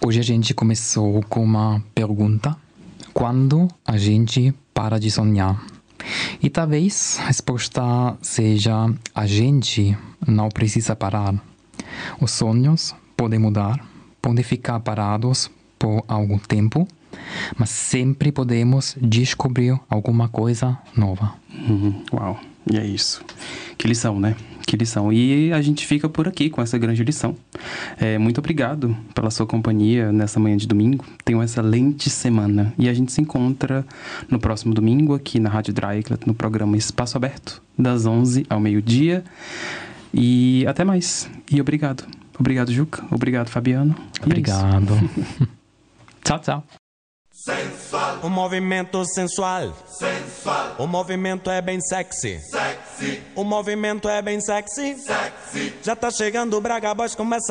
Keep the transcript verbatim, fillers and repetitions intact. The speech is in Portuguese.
Hoje a gente começou com uma pergunta: quando a gente para de sonhar? E talvez a resposta seja: a gente não precisa parar. Os sonhos podem mudar, podem ficar parados por algum tempo, mas sempre podemos descobrir alguma coisa nova. Uhum, uau, e é isso. Que lição, né? Que lição. E a gente fica por aqui com essa grande lição. É, muito obrigado pela sua companhia nessa manhã de domingo. Tenha uma excelente semana. E a gente se encontra no próximo domingo aqui na Rádio Dreieckland, no programa Espaço Aberto, das onze ao meio-dia. E até mais. E obrigado. Obrigado, Juca. Obrigado, Fabiano. Obrigado. Tchau, tchau. Sensual. O movimento sensual. Sensual. O movimento é bem sexy. Sexy. O movimento é bem sexy. Sexy. Já tá chegando o Braga Boys, começa